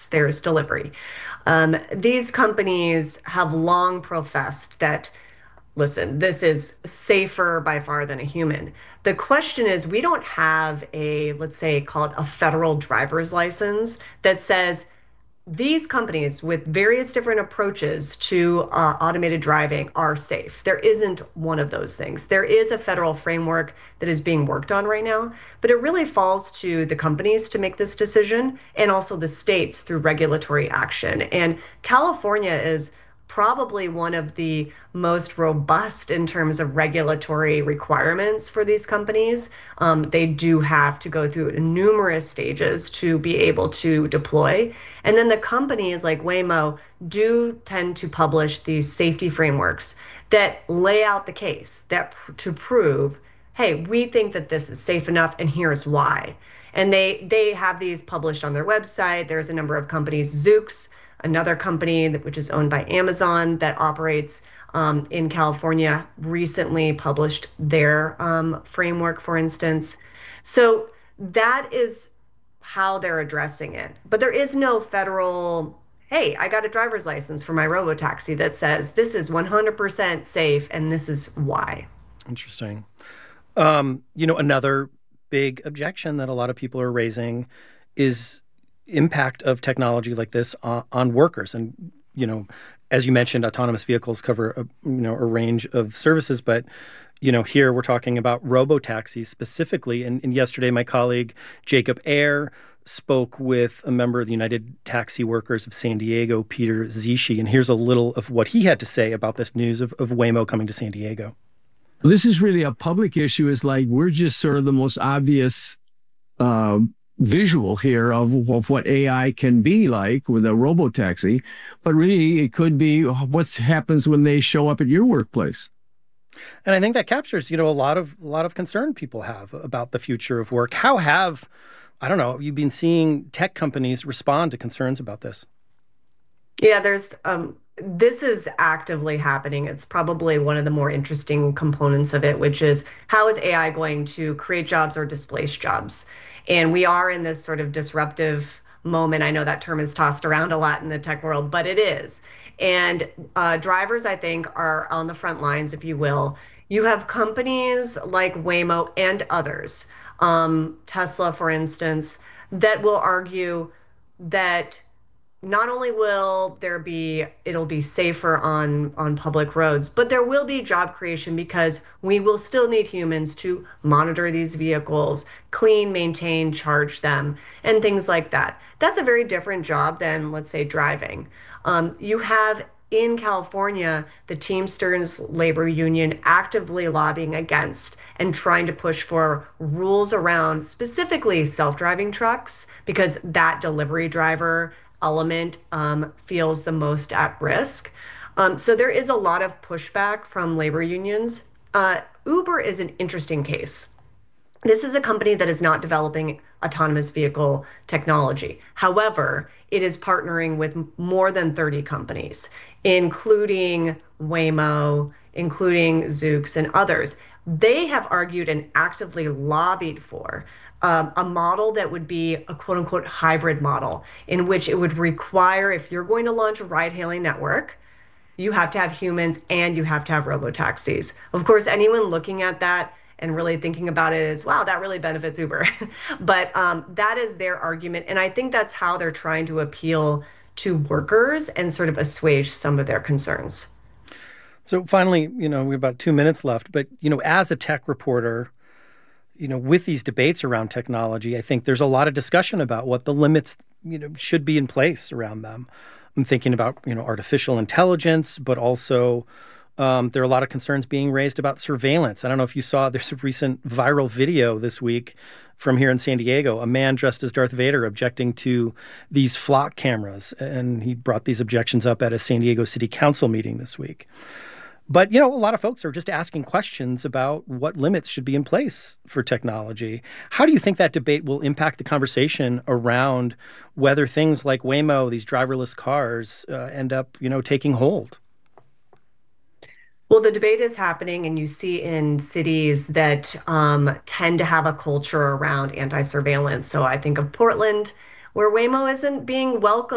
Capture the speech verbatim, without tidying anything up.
there's delivery. Um, these companies have long professed that, listen, this is safer by far than a human. The question is, we don't have a, let's say, call it a federal driver's license that says these companies with various different approaches to uh, automated driving are safe. There isn't one of those things. There is a federal framework that is being worked on right now, but it really falls to the companies to make this decision and also the states through regulatory action. And California is probably one of the most robust in terms of regulatory requirements for these companies. Um, they do have to go through numerous stages to be able to deploy. And then the companies like Waymo do tend to publish these safety frameworks that lay out the case that to prove, hey, we think that this is safe enough and here's why. And they they have these published on their website. There's a number of companies, Zoox, another company that, which is owned by Amazon that operates um, in California, recently published their um, framework, for instance. So that is how they're addressing it. But there is no federal, hey, I got a driver's license for my robotaxi that says this is one hundred percent safe and this is why. Interesting. Um, you know, another big objection that a lot of people are raising is impact of technology like this on, on workers. And, you know, as you mentioned, autonomous vehicles cover a, you know, a range of services, but, you know, here we're talking about robotaxis specifically. And, and yesterday, my colleague Jacob Ayer spoke with a member of the United Taxi Workers of San Diego, Peter Zischi, and here's a little of what he had to say about this news of, of Waymo coming to San Diego. This is really a public issue. It's like we're just sort of the most obvious uh, visual here of, of what A I can be like with a robotaxi, but really it could be what happens when they show up at your workplace. And I think that captures, you know, a lot of a lot of concern people have about the future of work. How have, I don't know, you've been seeing tech companies respond to concerns about this? Yeah, there's um, this is actively happening. It's probably one of the more interesting components of it, which is how is A I going to create jobs or displace jobs? And we are in this sort of disruptive moment. I know that term is tossed around a lot in the tech world, but it is. And uh, drivers, I think, are on the front lines, if you will. You have companies like Waymo and others, um, Tesla, for instance, that will argue that not only will there be, it'll be safer on, on public roads, but there will be job creation because we will still need humans to monitor these vehicles, clean, maintain, charge them, and things like that. That's a very different job than, let's say, driving. Um, you have in California, the Teamsters labor union actively lobbying against and trying to push for rules around specifically self-driving trucks because that delivery driver element um, feels the most at risk. Um, so there is a lot of pushback from labor unions. Uh, Uber is an interesting case. This is a company that is not developing autonomous vehicle technology. However, it is partnering with more than thirty companies, including Waymo, including Zoox, and others. They have argued and actively lobbied for um, a model that would be a quote unquote hybrid model, in which it would require, if you're going to launch a ride hailing network, you have to have humans and you have to have robotaxis. Of course, anyone looking at that and really thinking about it is, wow, that really benefits Uber. But um, that is their argument. And I think that's how they're trying to appeal to workers and sort of assuage some of their concerns. So finally, you know, we have about two minutes left. But, you know, as a tech reporter, you know, with these debates around technology, I think there's a lot of discussion about what the limits, you know, should be in place around them. I'm thinking about, you know, artificial intelligence, but also Um, there are a lot of concerns being raised about surveillance. I don't know if you saw, there's a recent viral video this week from here in San Diego, a man dressed as Darth Vader objecting to these flock cameras. And he brought these objections up at a San Diego City Council meeting this week. But, you know, a lot of folks are just asking questions about what limits should be in place for technology. How do you think that debate will impact the conversation around whether things like Waymo, these driverless cars, uh, end up, you know, taking hold? Well, the debate is happening, and you see in cities that um, tend to have a culture around anti-surveillance. So I think of Portland, where Waymo isn't being welcomed